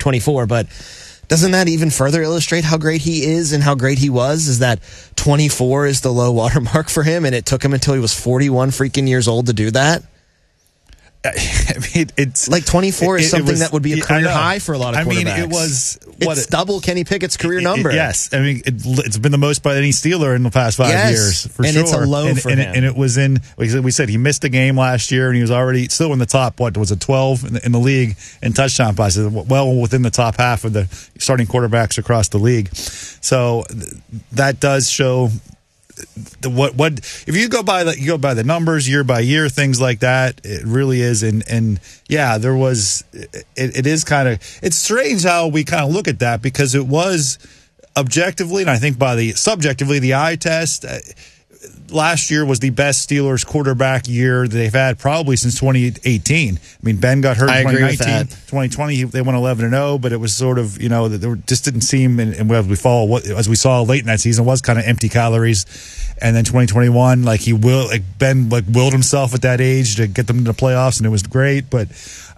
24, but doesn't that even further illustrate how great he is and how great he was? Is that 24 is the low water mark for him, and it took him until he was 41 freaking years old to do that? I mean, it's like 24 is something that would be a career high for a lot of quarterbacks. I mean, it's double Kenny Pickett's career number. Yes, I mean it's been the most by any Steeler in the past 5 years for and sure. It's a low for him. And it was we said he missed a game last year, and he was already still in the top. What was it, 12 in the league in touchdown passes? Well within the top half of the starting quarterbacks across the league. So that does show. What if you go by the numbers year by year, things like that, it really is. And yeah, there was it is kind of, it's strange how we kind of look at that, because it was objectively, and I think subjectively the eye test, last year was the best Steelers quarterback year that they've had probably since 2018. I mean, Ben got hurt in 2019. 2020, they went 11-0, but it was sort of, that there just didn't seem, and as we saw late in that season, was kind of empty calories. And then 2021, Ben willed himself at that age to get them to the playoffs, and it was great. But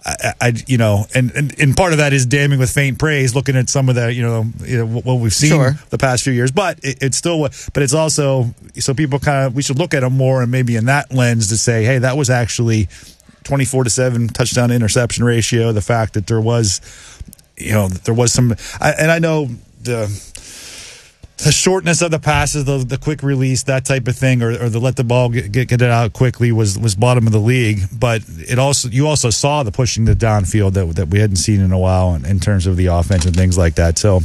and part of that is damning with faint praise, looking at some of the, what we've seen the past few years. But it's also, so people we should look at them more, and maybe in that lens to say, hey, that was actually 24-7 touchdown to interception ratio. The fact that there was some, and I know the shortness of the passes, the quick release, that type of thing, or the let the ball get it out quickly was bottom of the league. But you also saw the pushing the downfield that we hadn't seen in a while in terms of the offense and things like that. So,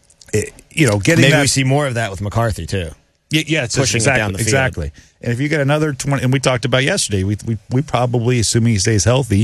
maybe we see more of that with McCarthy too. Yeah, it's pushing it down the field. Exactly. And if you get another 20, and we talked about yesterday, we probably, assuming he stays healthy,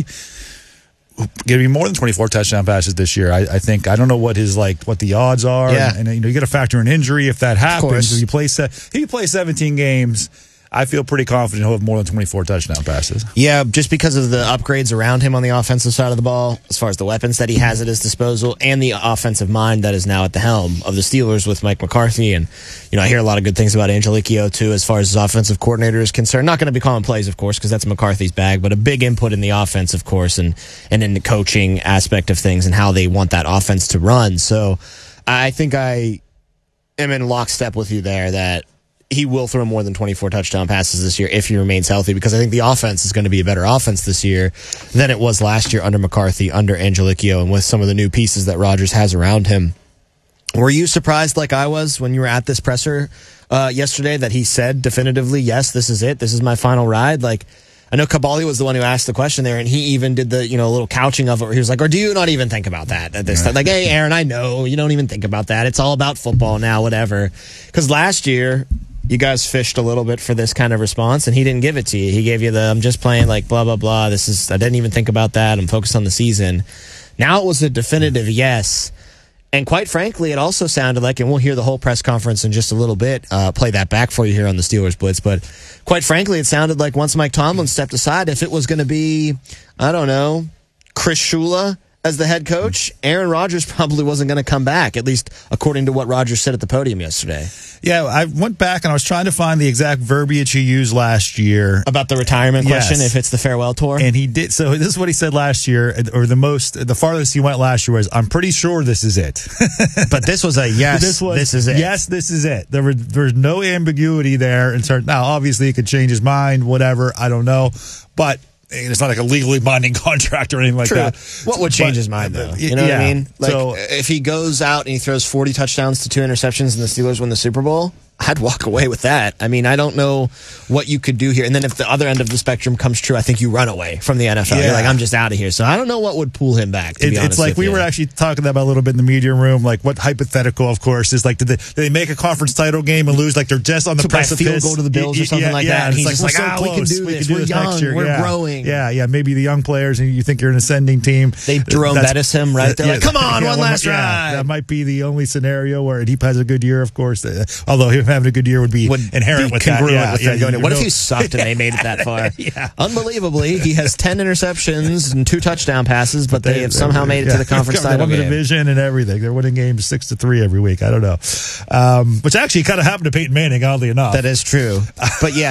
going to be more than 24 touchdown passes this year. I think. I don't know what the odds are. Yeah. And you got to factor in injury if that happens. If you play 17 games, I feel pretty confident he'll have more than 24 touchdown passes. Yeah, just because of the upgrades around him on the offensive side of the ball, as far as the weapons that he has at his disposal, and the offensive mind that is now at the helm of the Steelers with Mike McCarthy. And, I hear a lot of good things about Angelicchio, too, as far as his offensive coordinator is concerned. Not going to be calling plays, of course, because that's McCarthy's bag, but a big input in the offense, of course, and in the coaching aspect of things and how they want that offense to run. So I think I am in lockstep with you there that he will throw more than 24 touchdown passes this year if he remains healthy, because I think the offense is going to be a better offense this year than it was last year under McCarthy, under Angelicchio, and with some of the new pieces that Rodgers has around him. Were you surprised like I was when you were at this presser yesterday that he said definitively, yes, this is it, this is my final ride? I know Cabali was the one who asked the question there, and he even did the little couching of it where he was like, or do you not even think about that at this time? Like, hey, Aaron, I know you don't even think about that. It's all about football now, whatever. Because last year, you guys fished a little bit for this kind of response, and he didn't give it to you. He gave you I'm just playing blah, blah, blah. I didn't even think about that. I'm focused on the season. Now it was a definitive yes. And quite frankly, it also sounded like, and we'll hear the whole press conference in just a little bit, play that back for you here on the Steelers Blitz, but quite frankly, it sounded like once Mike Tomlin stepped aside, if it was going to be, I don't know, Chris Shula as the head coach, Aaron Rodgers probably wasn't going to come back, at least according to what Rodgers said at the podium yesterday. Yeah, I went back and I was trying to find the exact verbiage he used last year. About the retirement question, if it's the farewell tour? And he did. So this is what he said last year, or the farthest he went last year was, I'm pretty sure this is it. But this was a yes, this is it. Yes, this is it. There's no ambiguity there. Now, obviously, he could change his mind, whatever, I don't know. But it's not like a legally binding contract or anything like that. What would change his mind, though? You know what I mean? If he goes out and he throws 40 touchdowns to 2 interceptions and the Steelers win the Super Bowl, I'd walk away with that. I mean, I don't know what you could do here. And then if the other end of the spectrum comes true, I think you run away from the NFL. Yeah. You're like, I'm just out of here. So I don't know what would pull him back, to be honest. It's like we were actually talking about a little bit in the media room, what hypothetical, of course, is did they make a conference title game and lose? They're just on the precipice. Field goal to the Bills or something like that. And he's just like, we can do this. We're young. We're growing. Yeah. Maybe the young players, and you think you're an ascending team. They Jerome Bettis him, right? They're like, come on, one last ride. That might be the only scenario where he has a good year, of course. Although him having a good year would be inherent with that. What if he sucked and they made it that far? Unbelievably, he has 10 interceptions and 2 touchdown passes, but they have somehow made it to the conference title game. They won the division and everything. They're winning games 6-3 every week. I don't know. Which actually kind of happened to Peyton Manning, oddly enough. That is true. But yeah,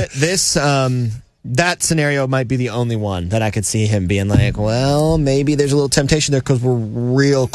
that scenario might be the only one that I could see him being like, well, maybe there's a little temptation there because we're real